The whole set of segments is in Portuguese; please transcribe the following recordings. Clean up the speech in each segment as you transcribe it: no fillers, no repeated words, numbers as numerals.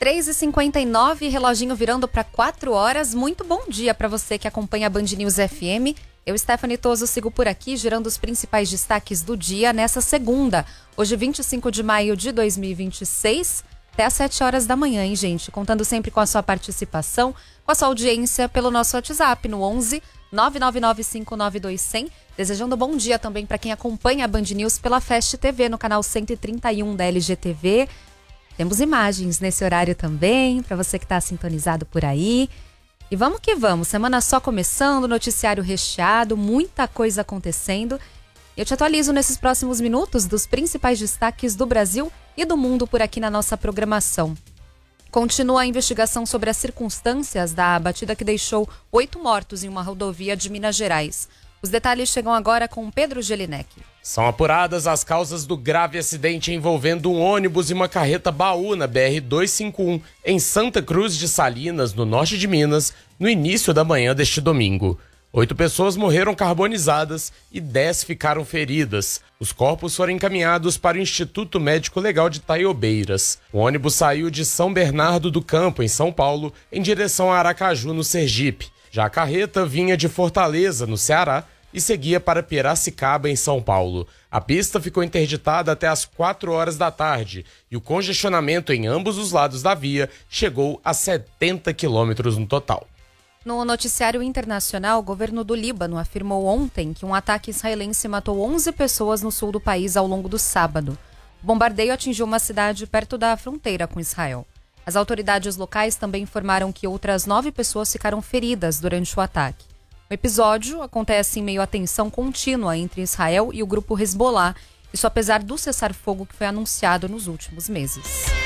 3h59, reloginho virando para 4 horas. Muito bom dia para você que acompanha a Band News FM. Eu, Stephanie Toso, sigo por aqui, girando os principais destaques do dia nessa segunda. Hoje, 25 de maio de 2026, até às 7 horas da manhã, hein, gente? Contando sempre com a sua participação, com a sua audiência pelo nosso WhatsApp, no 11 999592100. Desejando bom dia também para quem acompanha a Band News pela Fast TV, no canal 131 da LGTV. Temos imagens nesse horário também, para você que está sintonizado por aí. E vamos que vamos, semana só começando, noticiário recheado, muita coisa acontecendo. Eu te atualizo nesses próximos minutos dos principais destaques do Brasil e do mundo por aqui na nossa programação. Continua a investigação sobre as circunstâncias da batida que deixou 8 mortos em uma rodovia de Minas Gerais. Os detalhes chegam agora com Pedro Gelinek. São apuradas as causas do grave acidente envolvendo um ônibus e uma carreta baú na BR-251, em Santa Cruz de Salinas, no norte de Minas, no início da manhã deste domingo. 8 pessoas morreram carbonizadas e 10 ficaram feridas. Os corpos foram encaminhados para o Instituto Médico Legal de Taiobeiras. O ônibus saiu de São Bernardo do Campo, em São Paulo, em direção a Aracaju, no Sergipe. Já a carreta vinha de Fortaleza, no Ceará, e seguia para Piracicaba, em São Paulo. A pista ficou interditada até às 4 horas da tarde e o congestionamento em ambos os lados da via chegou a 70 quilômetros no total. No noticiário internacional, o governo do Líbano afirmou ontem que um ataque israelense matou 11 pessoas no sul do país ao longo do sábado. O bombardeio atingiu uma cidade perto da fronteira com Israel. As autoridades locais também informaram que outras 9 pessoas ficaram feridas durante o ataque. O episódio acontece em meio à tensão contínua entre Israel e o grupo Hezbollah, isso apesar do cessar-fogo que foi anunciado nos últimos meses.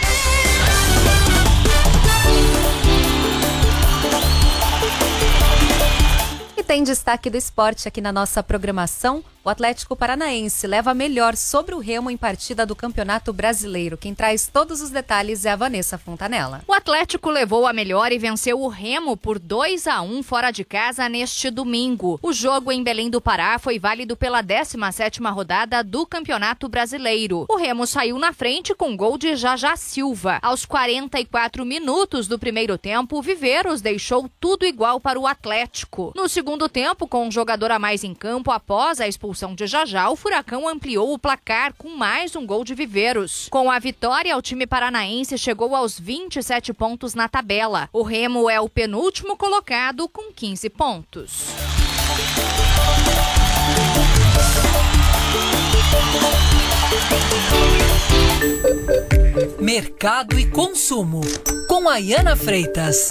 E tem destaque do esporte aqui na nossa programação. O Atlético Paranaense leva a melhor sobre o Remo em partida do Campeonato Brasileiro. Quem traz todos os detalhes é a Vanessa Fontanella. O Atlético levou a melhor e venceu o Remo por 2-1 fora de casa neste domingo. O jogo em Belém do Pará foi válido pela 17ª rodada do Campeonato Brasileiro. O Remo saiu na frente com gol de Jajá Silva. Aos 44 minutos do primeiro tempo, o Viveiros deixou tudo igual para o Atlético. No segundo tempo, com um jogador a mais em campo após a expulsão de Jajá, o Furacão ampliou o placar com mais um gol de Viveiros. Com a vitória, o time paranaense chegou aos 27 pontos na tabela. O Remo é o penúltimo colocado com 15 pontos. Mercado e consumo, com Ayana Freitas.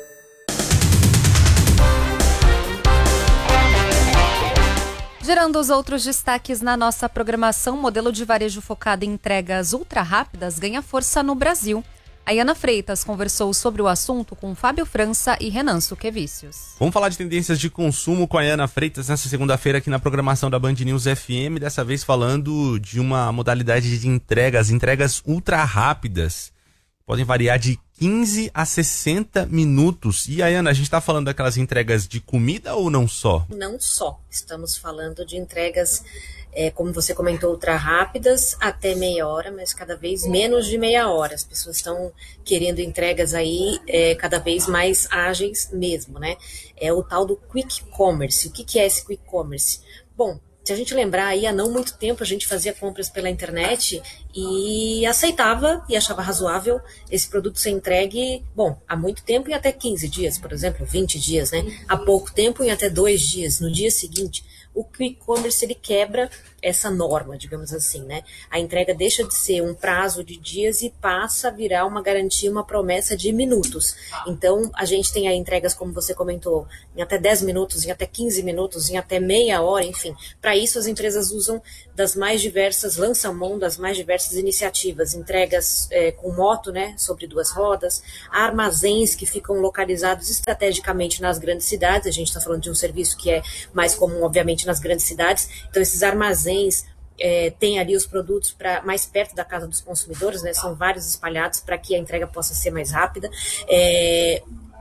Gerando os outros destaques na nossa programação, modelo de varejo focado em entregas ultra rápidas ganha força no Brasil. Ayana Freitas conversou sobre o assunto com Fábio França e Renan Suquevicius. Vamos falar de tendências de consumo com a Ayana Freitas nessa segunda-feira aqui na programação da Band News FM, dessa vez falando de uma modalidade de entregas ultra rápidas. Podem variar de 15 a 60 minutos. E, Ayana, a gente está falando daquelas entregas de comida ou não só? Não só. Estamos falando de entregas, como você comentou, ultra rápidas, até meia hora, mas cada vez menos de meia hora. As pessoas estão querendo entregas aí cada vez mais ágeis mesmo, né? É o tal do Quick Commerce. O que é esse Quick Commerce? Bom, se a gente lembrar aí, há não muito tempo a gente fazia compras pela internet e aceitava e achava razoável esse produto ser entregue, bom, há muito tempo em até 15 dias, por exemplo, 20 dias, né? Há pouco tempo em até 2 dias, no dia seguinte. O Quick Commerce, ele quebra essa norma, digamos assim, né? A entrega deixa de ser um prazo de dias e passa a virar uma garantia, uma promessa de minutos. Então, a gente tem aí entregas, como você comentou, em até 10 minutos, em até 15 minutos, em até meia hora, enfim. Para isso, as empresas usam das mais diversas, lançam mão das mais diversas iniciativas. Entregas com moto, né, sobre 2 rodas, armazéns que ficam localizados estrategicamente nas grandes cidades. A gente está falando de um serviço que é mais comum, obviamente, nas grandes cidades. Então, esses armazéns tem ali os produtos mais perto da casa dos consumidores, né? São vários espalhados para que a entrega possa ser mais rápida.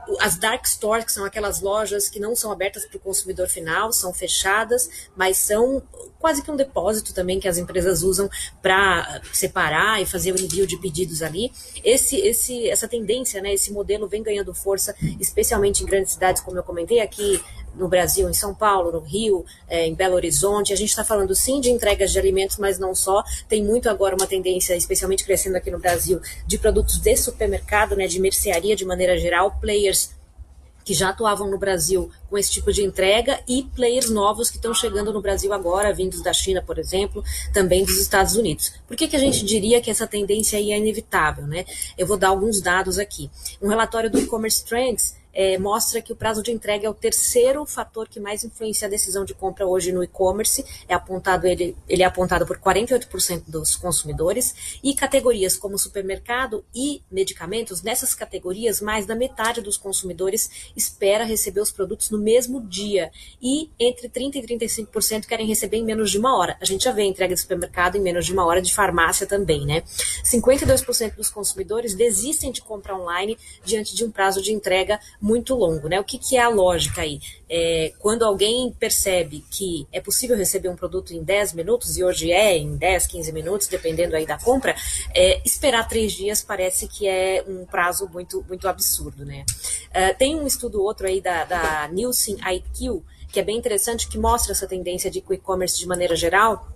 As dark stores, que são aquelas lojas que não são abertas para o consumidor final, são fechadas, mas são quase que um depósito também que as empresas usam para separar e fazer o envio de pedidos ali. Essa tendência, né, esse modelo vem ganhando força, especialmente em grandes cidades, como eu comentei aqui no Brasil, em São Paulo, no Rio, em Belo Horizonte. A gente está falando sim de entregas de alimentos, mas não só. Tem muito agora uma tendência, especialmente crescendo aqui no Brasil, de produtos de supermercado, né, de mercearia de maneira geral, players que já atuavam no Brasil com esse tipo de entrega e players novos que estão chegando no Brasil agora, vindos da China, por exemplo, também dos Estados Unidos. Por que a gente diria que essa tendência aí é inevitável, né? Eu vou dar alguns dados aqui. Um relatório do E-Commerce Trends mostra que o prazo de entrega é o terceiro fator que mais influencia a decisão de compra hoje no e-commerce. Ele é apontado por 48% dos consumidores, e categorias como supermercado e medicamentos, nessas categorias, mais da metade dos consumidores espera receber os produtos no mesmo dia, e entre 30% e 35% querem receber em menos de uma hora. A gente já vê a entrega de supermercado em menos de uma hora, de farmácia também, né? 52% dos consumidores desistem de compra online diante de um prazo de entrega muito longo, né? O que é a lógica aí? Quando alguém percebe que é possível receber um produto em 10 minutos, e hoje em 10, 15 minutos, dependendo aí da compra, esperar 3 dias parece que é um prazo muito, muito absurdo, né? Tem um estudo outro aí da Nielsen IQ, que é bem interessante, que mostra essa tendência de e-commerce de maneira geral,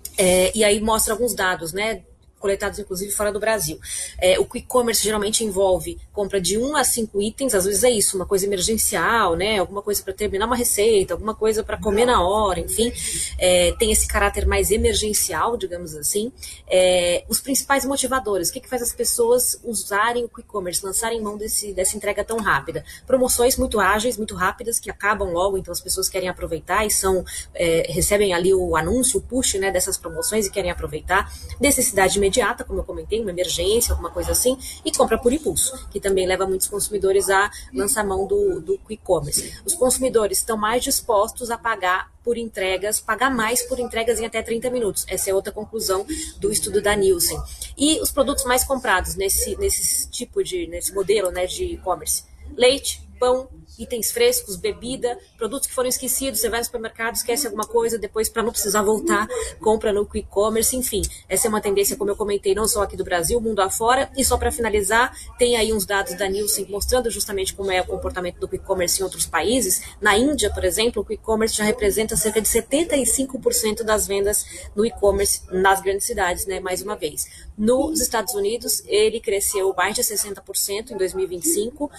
e aí mostra alguns dados, né, coletados inclusive fora do Brasil. O quick commerce geralmente envolve compra de 1 a 5 itens, às vezes é isso, uma coisa emergencial, né? Alguma coisa para terminar uma receita, alguma coisa para comer na hora, enfim. Tem esse caráter mais emergencial, digamos assim. Os principais motivadores, o que faz as pessoas usarem o quick commerce, lançarem mão dessa entrega tão rápida? Promoções muito ágeis, muito rápidas, que acabam logo, então as pessoas querem aproveitar e recebem ali o anúncio, o push, né, dessas promoções e querem aproveitar. Necessidade imediata, como eu comentei, uma emergência, alguma coisa assim, e compra por impulso, que também leva muitos consumidores a lançar mão do quick commerce. Os consumidores estão mais dispostos a pagar mais por entregas em até 30 minutos. Essa é outra conclusão do estudo da Nielsen. E os produtos mais comprados nesse modelo, né, de e-commerce: leite, pão, itens frescos, bebida, produtos que foram esquecidos. Você vai no supermercado, esquece alguma coisa, depois, para não precisar voltar, compra no quick commerce. Enfim, essa é uma tendência, como eu comentei, não só aqui do Brasil, mundo afora. E só para finalizar, tem aí uns dados da Nielsen mostrando justamente como é o comportamento do quick commerce em outros países. Na Índia, por exemplo, o quick commerce já representa cerca de 75% das vendas no e-commerce nas grandes cidades, né? Mais uma vez. Nos Estados Unidos, ele cresceu mais de 60% em 2025,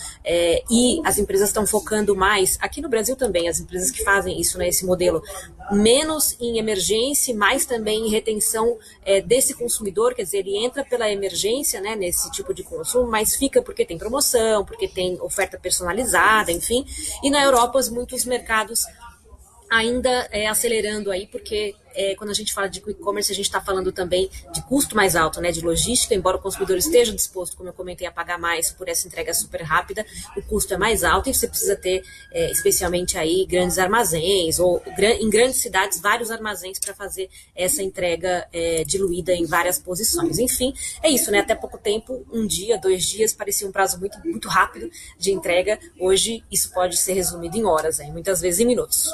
e as empresas estão focando mais, aqui no Brasil também, as empresas que fazem isso, né, esse modelo, menos em emergência, mais também em retenção desse consumidor, quer dizer, ele entra pela emergência, né, nesse tipo de consumo, mas fica porque tem promoção, porque tem oferta personalizada, enfim. E na Europa, muitos mercados ainda acelerando aí, porque quando a gente fala de quick commerce, a gente está falando também de custo mais alto, né, de logística. Embora o consumidor esteja disposto, como eu comentei, a pagar mais por essa entrega super rápida, o custo é mais alto e você precisa ter, especialmente aí, grandes armazéns, ou em grandes cidades, vários armazéns para fazer essa entrega diluída em várias posições. Enfim, é isso, né? Até pouco tempo, 1 dia, 2 dias, parecia um prazo muito, muito rápido de entrega. Hoje, isso pode ser resumido em horas, muitas vezes em minutos.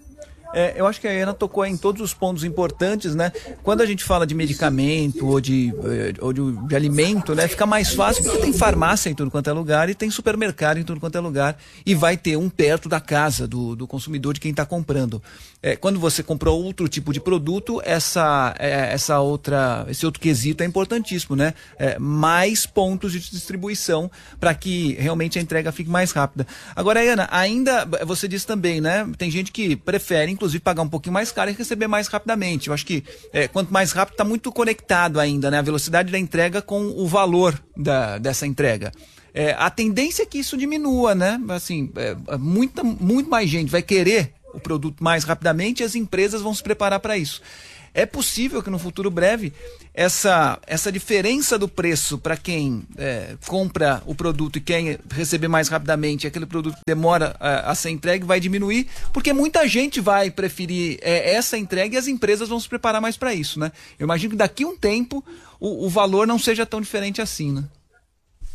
Eu acho que a Ana tocou em todos os pontos importantes, né? Quando a gente fala de medicamento ou de alimento, né? Fica mais fácil porque tem farmácia em tudo quanto é lugar e tem supermercado em tudo quanto é lugar, e vai ter um perto da casa do consumidor, de quem está comprando. Quando você comprou outro tipo de produto, esse outro quesito é importantíssimo, né? Mais pontos de distribuição para que realmente a entrega fique mais rápida. Agora, Ana, ainda você disse também, né? Tem gente que prefere inclusive pagar um pouquinho mais caro e receber mais rapidamente. Eu acho que quanto mais rápido, está muito conectado ainda, né? A velocidade da entrega com o valor dessa entrega. A tendência é que isso diminua, né? Assim, muito mais gente vai querer o produto mais rapidamente, e as empresas vão se preparar para isso. É possível que no futuro breve essa diferença do preço para quem compra o produto e quer receber mais rapidamente, aquele produto que demora a ser entregue, vai diminuir, porque muita gente vai preferir essa entrega, e as empresas vão se preparar mais para isso, né? Eu imagino que daqui a um tempo o valor não seja tão diferente assim, né?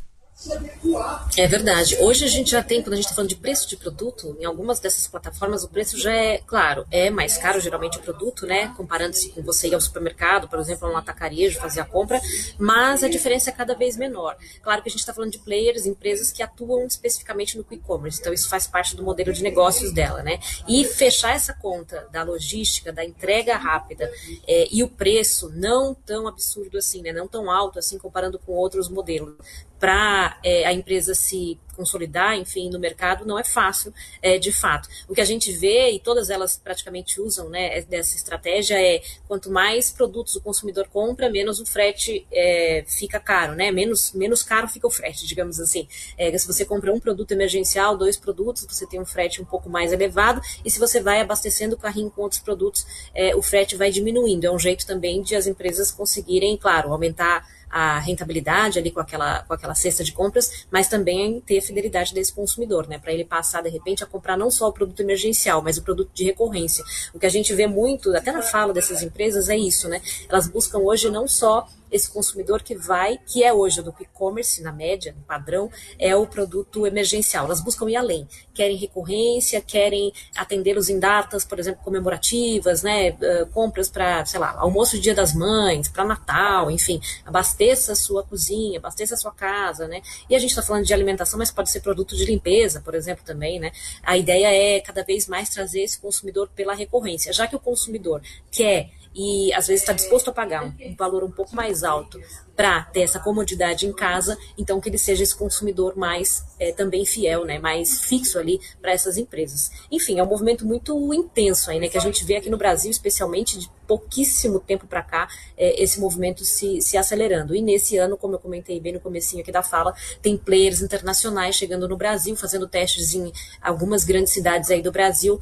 É verdade. Hoje a gente já tem, quando a gente está falando de preço de produto, em algumas dessas plataformas o preço já é, claro, é mais caro geralmente o produto, né? Comparando-se com você ir ao supermercado, por exemplo, a um atacarejo, fazer a compra, mas a diferença é cada vez menor. Claro que a gente está falando de players, empresas que atuam especificamente no e-commerce, então isso faz parte do modelo de negócios dela, né? E fechar essa conta da logística, da entrega rápida e o preço não tão absurdo assim, né? Não tão alto assim comparando com outros modelos, para a empresa se consolidar, enfim, no mercado, não é fácil, de fato. O que a gente vê, e todas elas praticamente usam, né, dessa estratégia, é quanto mais produtos o consumidor compra, menos o frete fica caro, né? Menos caro fica o frete, digamos assim. Se você compra um produto emergencial, 2 produtos, você tem um frete um pouco mais elevado, e se você vai abastecendo o carrinho com outros produtos, o frete vai diminuindo. É um jeito também de as empresas conseguirem, claro, aumentar a rentabilidade ali com aquela cesta de compras, mas também ter a fidelidade desse consumidor, né? Para ele passar, de repente, a comprar não só o produto emergencial, mas o produto de recorrência. O que a gente vê muito, até na fala dessas empresas, é isso, né? Elas buscam hoje não só esse consumidor que é hoje do e-commerce, na média, no padrão, é o produto emergencial. Elas buscam ir além. Querem recorrência, querem atendê-los em datas, por exemplo, comemorativas, né? Compras para, sei lá, almoço de Dia das Mães, para Natal, enfim. Abasteça a sua cozinha, abasteça a sua casa, né? E a gente está falando de alimentação, mas pode ser produto de limpeza, por exemplo, também, né? A ideia é cada vez mais trazer esse consumidor pela recorrência. Já que o consumidor quer e às vezes está disposto a pagar um valor um pouco mais alto para ter essa comodidade em casa, então que ele seja esse consumidor mais também fiel, né, mais fixo ali para essas empresas. Enfim, é um movimento muito intenso aí, né, que a gente vê aqui no Brasil, especialmente de pouquíssimo tempo para cá, esse movimento se acelerando. E nesse ano, como eu comentei bem no comecinho aqui da fala, tem players internacionais chegando no Brasil, fazendo testes em algumas grandes cidades aí do Brasil,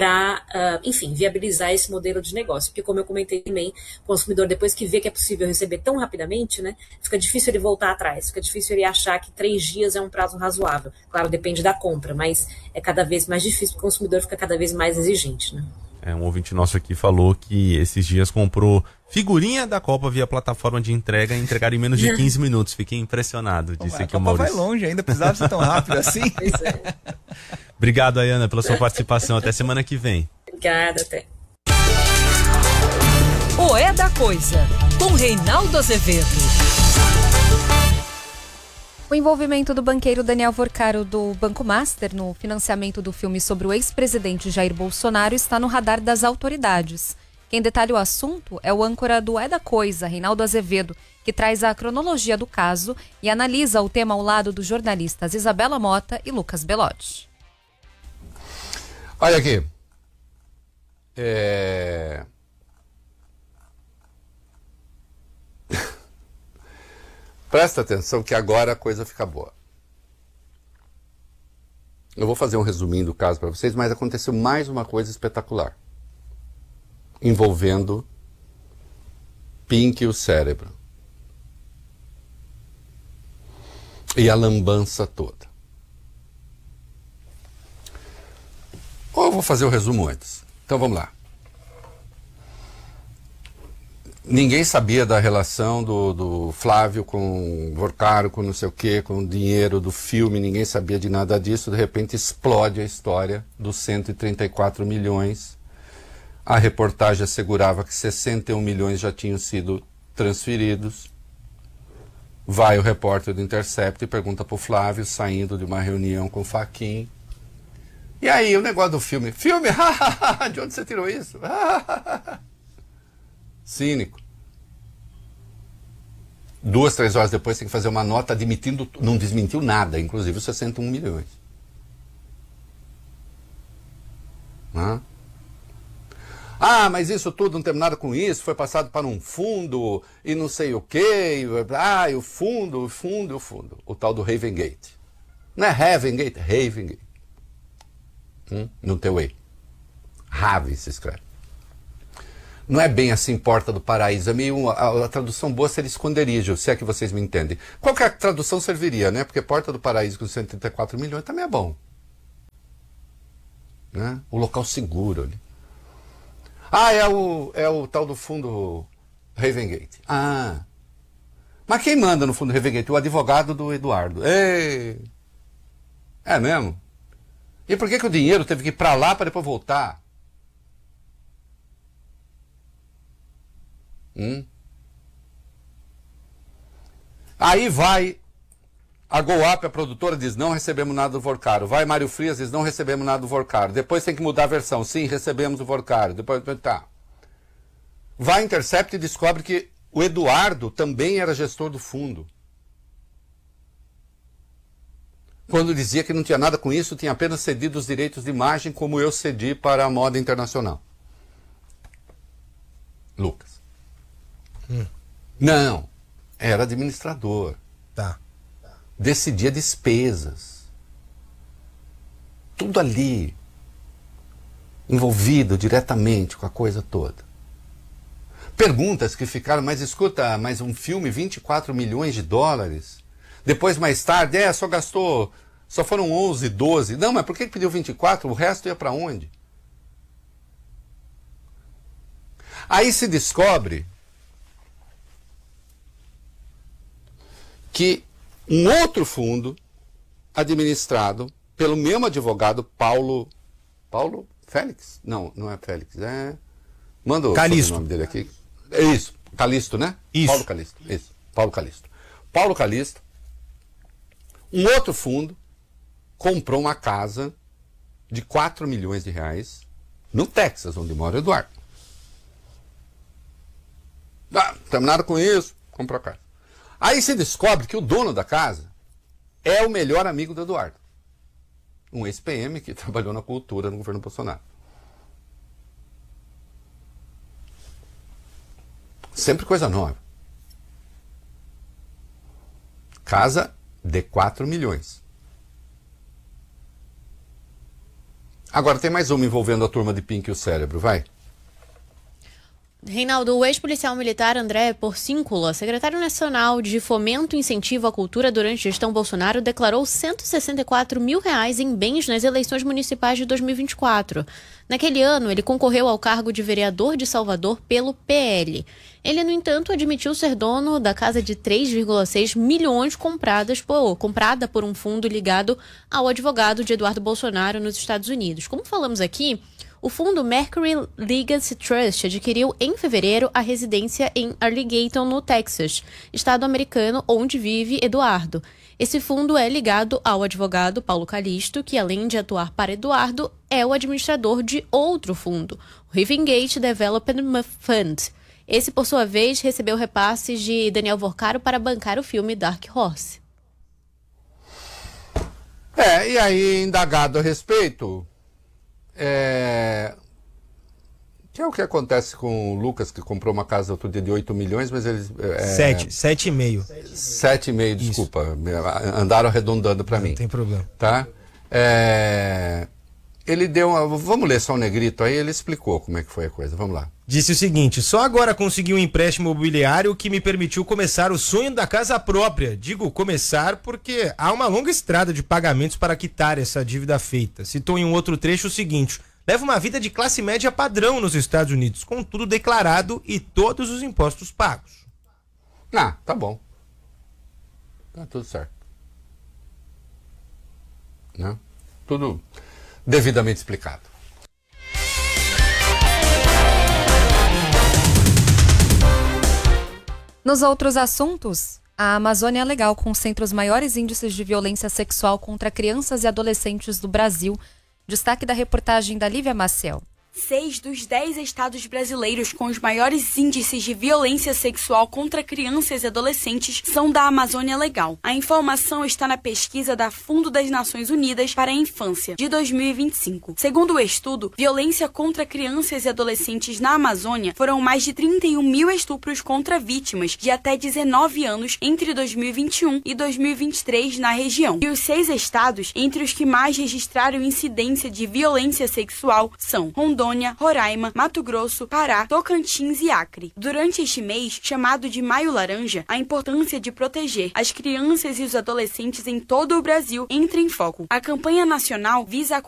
para, enfim, viabilizar esse modelo de negócio. Porque, como eu comentei também, o consumidor, depois que vê que é possível receber tão rapidamente, né, fica difícil ele voltar atrás, fica difícil ele achar que 3 dias é um prazo razoável. Claro, depende da compra, mas é cada vez mais difícil, o consumidor fica cada vez mais exigente, né? Um ouvinte nosso aqui falou que esses dias comprou figurinha da Copa via plataforma de entrega e entregaram em menos de 15 minutos. Fiquei impressionado, disse aqui o Maurício. A Copa vai longe ainda, precisava ser tão rápido assim. Pois é. Obrigado, Ayana, pela sua participação. Até semana que vem. Obrigada, até. O É da Coisa, com Reinaldo Azevedo. O envolvimento do banqueiro Daniel Vorcaro do Banco Master no financiamento do filme sobre o ex-presidente Jair Bolsonaro está no radar das autoridades. Quem detalha o assunto é o âncora do É da Coisa, Reinaldo Azevedo, que traz a cronologia do caso e analisa o tema ao lado dos jornalistas Isabela Mota e Lucas Belotti. Olha aqui. Presta atenção que agora a coisa fica boa. Eu vou fazer um resuminho do caso para vocês, mas aconteceu mais uma coisa espetacular. Envolvendo Pink e o cérebro. E a lambança toda. Ou eu vou fazer o resumo antes. Então vamos lá. Ninguém sabia da relação do Flávio com o Vorcaro, com não sei o quê, com o dinheiro do filme, ninguém sabia de nada disso. De repente explode a história dos 134 milhões. A reportagem assegurava que 61 milhões já tinham sido transferidos. Vai o repórter do Intercept e pergunta para o Flávio, saindo de uma reunião com o Fachin. E aí, o negócio do filme? Filme? De onde você tirou isso? Cínico. 2, 3 horas depois tem que fazer uma nota admitindo, não desmentiu nada, inclusive os 61 milhões. Mas isso tudo não tem nada com isso, foi passado para um fundo e não sei o quê. E o fundo. O tal do Ravengate. Não é Ravengate? Ravengate. Não tem o E. Rave se escreve. Não é bem assim Porta do Paraíso, é meio a tradução boa seria esconderijo, se é que vocês me entendem. Qualquer tradução serviria, né? Porque Porta do Paraíso com 134 milhões também é bom. Né? O local seguro ali. É o tal do fundo Ravengate. Mas quem manda no fundo Reveguete? O advogado do Eduardo. Ei! É mesmo? E por que o dinheiro teve que ir para lá para depois voltar? Aí vai a GoUp, a produtora, diz não recebemos nada do Vorcaro. Vai Mário Frias, diz não recebemos nada do Vorcaro. Depois tem que mudar a versão. Sim, recebemos o Vorcaro. Depois tá. Vai a Intercept e descobre que o Eduardo também era gestor do fundo. Quando dizia que não tinha nada com isso, tinha apenas cedido os direitos de imagem como eu cedi para a Moda Internacional. Lucas. Não, era administrador. Tá. Decidia despesas. Tudo ali. Envolvido diretamente com a coisa toda. Perguntas que ficaram, mas escuta, mas um filme, 24 milhões de dólares. Depois, mais tarde, só foram 11, 12. Não, mas por que pediu 24? O resto ia para onde? Aí se descobre que um outro fundo, administrado pelo mesmo advogado, Paulo Félix? Não é Félix, manda o nome dele aqui. É isso, Calisto, né? Isso. Paulo Calisto, isso, Paulo Calisto. Paulo Calisto, um outro fundo, comprou uma casa de 4 milhões de reais no Texas, onde mora o Eduardo. Terminaram com isso, comprou a casa. Aí se descobre que o dono da casa é o melhor amigo do Eduardo. Um ex-PM que trabalhou na cultura no governo Bolsonaro. Sempre coisa nova. Casa de 4 milhões. Agora tem mais uma envolvendo a turma de Pink e o cérebro, vai. Reinaldo, o ex-policial militar André Porcíncula, secretário nacional de Fomento e Incentivo à Cultura durante a gestão Bolsonaro, declarou R$164 mil em bens nas eleições municipais de 2024. Naquele ano, ele concorreu ao cargo de vereador de Salvador pelo PL. Ele, no entanto, admitiu ser dono da casa de 3,6 milhões comprada por um fundo ligado ao advogado de Eduardo Bolsonaro nos Estados Unidos. Como falamos aqui, o fundo Mercury Legacy Trust adquiriu em fevereiro a residência em Arlington, no Texas, estado americano onde vive Eduardo. Esse fundo é ligado ao advogado Paulo Calisto, que além de atuar para Eduardo, é o administrador de outro fundo, o Rivengate Development Fund. Esse, por sua vez, recebeu repasses de Daniel Vorcaro para bancar o filme Dark Horse. E aí, indagado a respeito... que é o que acontece com o Lucas, que comprou uma casa outro dia de 8 milhões, mas eles... 7,5. 7,5, desculpa. Andaram arredondando para mim. Não tem problema. Tá? Ele deu vamos ler só o negrito aí, ele explicou como é que foi a coisa. Vamos lá. Disse o seguinte: só agora consegui um empréstimo imobiliário que me permitiu começar o sonho da casa própria. Digo começar porque há uma longa estrada de pagamentos para quitar essa dívida feita. Citou em um outro trecho o seguinte: leva uma vida de classe média padrão nos Estados Unidos, com tudo declarado e todos os impostos pagos. Tá bom. Tá tudo certo. Né? Tudo devidamente explicado. Nos outros assuntos, a Amazônia é Legal, concentra os maiores índices de violência sexual contra crianças e adolescentes do Brasil. Destaque da reportagem da Lívia Maciel. 6 dos 10 estados brasileiros com os maiores índices de violência sexual contra crianças e adolescentes são da Amazônia Legal. A informação está na pesquisa da Fundo das Nações Unidas para a Infância, de 2025. Segundo o estudo, violência contra crianças e adolescentes na Amazônia foram mais de 31 mil estupros contra vítimas de até 19 anos entre 2021 e 2023 na região. E os 6 estados, entre os que mais registraram incidência de violência sexual, são Rondônia, Roraima, Mato Grosso, Pará, Tocantins e Acre. Durante este mês, chamado de Maio Laranja, a importância de proteger as crianças e os adolescentes em todo o Brasil entra em foco. A campanha nacional visa